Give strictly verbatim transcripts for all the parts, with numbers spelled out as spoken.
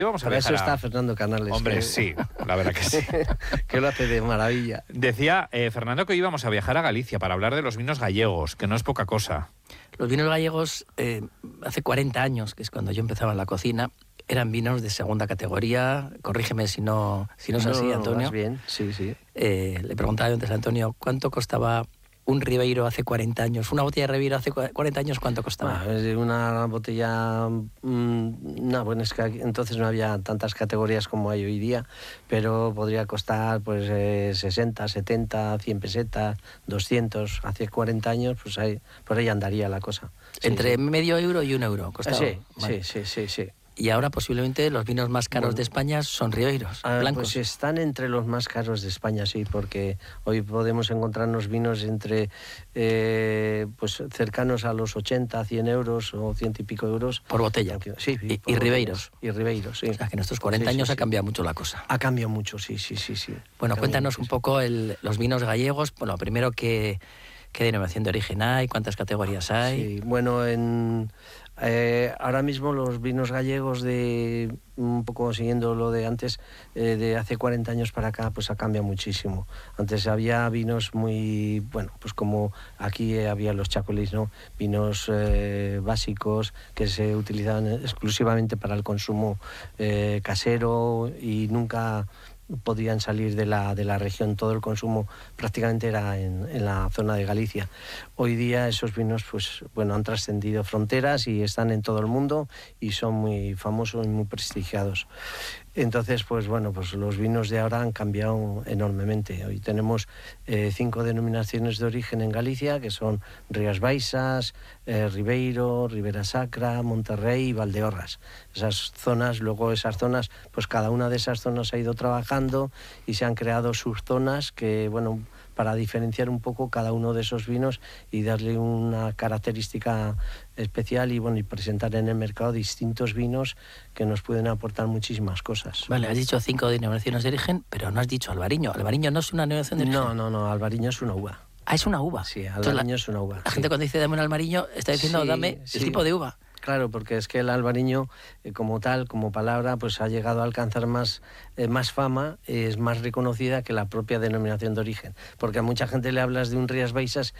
Vamos a Para eso viajar a... está Fernando Canales. Hombre, que... sí, la verdad que sí. Que lo hace de maravilla. Decía eh, Fernando que hoy íbamos a viajar a Galicia para hablar de los vinos gallegos, que no es poca cosa. Los vinos gallegos, eh, hace cuarenta años, que es cuando yo empezaba en la cocina, eran vinos de segunda categoría. Corrígeme si no, si no es no, así, no, Antonio. Vas bien, sí, sí. Eh, le preguntaba antes a Antonio, ¿cuánto costaba un Ribeiro hace cuarenta años? Una botella de Ribeiro hace cuarenta años, ¿cuánto costaba? Bueno, una botella... Mmm, no, bueno, es que entonces no había tantas categorías como hay hoy día, pero podría costar pues eh, sesenta, setenta, cien pesetas, doscientos. Hace cuarenta años, pues ahí, por ahí andaría la cosa. Sí, Entre sí. medio euro y un euro costaba. Sí, vale. sí, sí, sí, sí. Y ahora posiblemente los vinos más caros Bueno, de España son Ribeiros, ah, blancos. Pues están entre los más caros de España, sí, porque hoy podemos encontrarnos vinos entre eh, pues cercanos a los ochenta, cien euros o ciento y pico euros. Por botella. Sí, y, por y Ribeiros. Y Ribeiros, sí. O sea, que en estos cuarenta sí, años sí, ha sí. cambiado mucho la cosa. Ha cambiado mucho, sí, sí, sí, sí. Bueno, cuéntanos mucho, un poco el, los vinos gallegos. Bueno, primero, ¿qué, qué denominación de origen hay? ¿Cuántas categorías hay? Sí, bueno, en... Eh, ahora mismo los vinos gallegos, de un poco siguiendo lo de antes, eh, de hace cuarenta años para acá, pues ha cambiado muchísimo. Antes había vinos muy, bueno, pues como aquí había los chacolís, ¿no? Vinos eh, básicos que se utilizaban exclusivamente para el consumo eh, casero y nunca podían salir de la, de la región. Todo el consumo prácticamente era en, en la zona de Galicia. Hoy día esos vinos pues bueno han trascendido fronteras y están en todo el mundo y son muy famosos y muy prestigiados. Entonces, pues bueno, pues los vinos de ahora han cambiado enormemente. Hoy tenemos eh, cinco denominaciones de origen en Galicia, que son Rías Baixas, eh, Ribeiro, Ribera Sacra, Monterrey y Valdeorras. Esas zonas, luego esas zonas, pues cada una de esas zonas ha ido trabajando y se han creado subzonas que, bueno, para diferenciar un poco cada uno de esos vinos y darle una característica especial y bueno y presentar en el mercado distintos vinos que nos pueden aportar muchísimas cosas. Vale, has dicho cinco denominaciones de origen, pero no has dicho albariño. ¿Albariño no es una denominación de origen? No, no, no, albariño es una uva. Ah, es una uva. Sí, albariño es una uva. La sí. gente cuando dice dame un albariño está diciendo Sí, dame sí. el tipo de uva. Claro, porque es que el albariño eh, como tal, como palabra, pues ha llegado a alcanzar más, eh, más fama, eh, es más reconocida que la propia denominación de origen. Porque a mucha gente le hablas de un Rías Baixas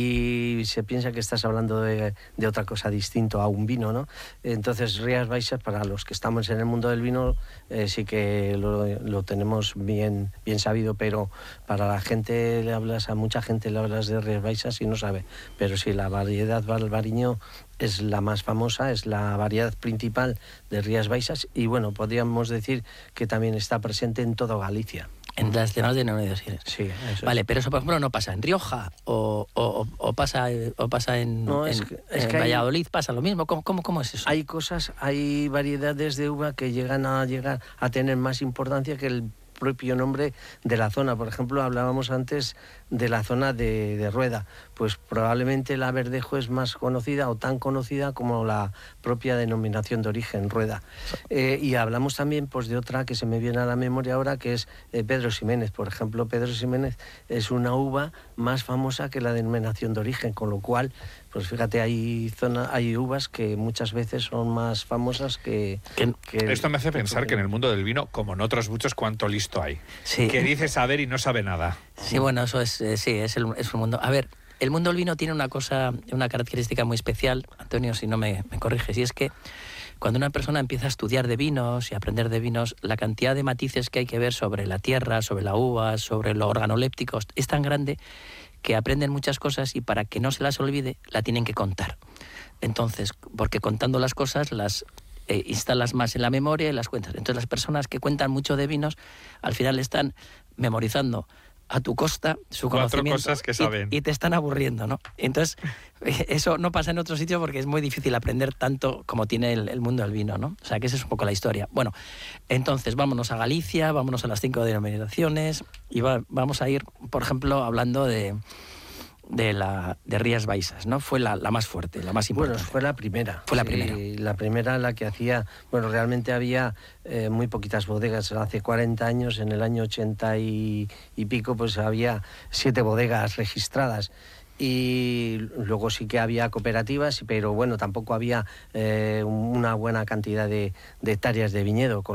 y se piensa que estás hablando de, de otra cosa distinto a un vino, ¿no? Entonces, Rías Baixas, para los que estamos en el mundo del vino, eh, sí que lo, lo tenemos bien, bien sabido, pero para la gente le hablas, a mucha gente le hablas de Rías Baixas y no sabe. Pero sí, la variedad albariño es la más famosa, es la variedad principal de Rías Baixas y bueno, podríamos decir que también está presente en toda Galicia. En las demás denominaciones. Sí, eso Vale, es. pero eso por ejemplo no pasa en Rioja o, o, o pasa o pasa en, No, es en, que- es en que hay- Valladolid, pasa lo mismo. ¿Cómo, cómo, cómo es eso? Hay cosas, hay variedades de uva que llegan a llegar a tener más importancia que el propio nombre de la zona. Por ejemplo, hablábamos antes de la zona de, de Rueda, pues probablemente la Verdejo es más conocida o tan conocida como la propia denominación de origen, Rueda. Eh, y hablamos también pues de otra que se me viene a la memoria ahora, que es eh, Pedro Ximénez. Por ejemplo, Pedro Ximénez es una uva más famosa que la denominación de origen, con lo cual, pues fíjate, hay zona, hay uvas que muchas veces son más famosas que... Que- que Esto me hace pensar que en el mundo del vino, como en otros muchos, cuánto listo hay. Sí. Que dice saber y no sabe nada. Sí, bueno, eso es, eh, sí, es, el, es un mundo. A ver, el mundo del vino tiene una cosa, una característica muy especial, Antonio, si no me, me corriges, y es que cuando una persona empieza a estudiar de vinos y a aprender de vinos, la cantidad de matices que hay que ver sobre la tierra, sobre la uva, sobre los organolépticos, es tan grande que aprenden muchas cosas y para que no se las olvide, la tienen que contar. Entonces, porque contando las cosas las eh, instalas más en la memoria y las cuentas. Entonces, las personas que cuentan mucho de vinos, al final están memorizando a tu costa su Cuatro conocimiento cosas que y- saben. Y, te están aburriendo, ¿no? Entonces, eso no pasa en otro sitio porque es muy difícil aprender tanto como tiene el, el mundo del vino, ¿no? O sea, que esa es un poco la historia. Bueno, entonces, vámonos a Galicia, vámonos a las cinco denominaciones y va- vamos a ir, por ejemplo, hablando de... de la de Rías Baixas, ¿no? Fue la, la más fuerte, la más Bueno, importante. fue la primera. Fue la Sí, primera. La primera la que hacía, bueno, realmente había eh, muy poquitas bodegas. Hace cuarenta años, en el año ochenta y, y pico, pues había siete bodegas registradas. Y luego sí que había cooperativas, pero bueno, tampoco había eh, una buena cantidad de, de hectáreas de viñedo. Con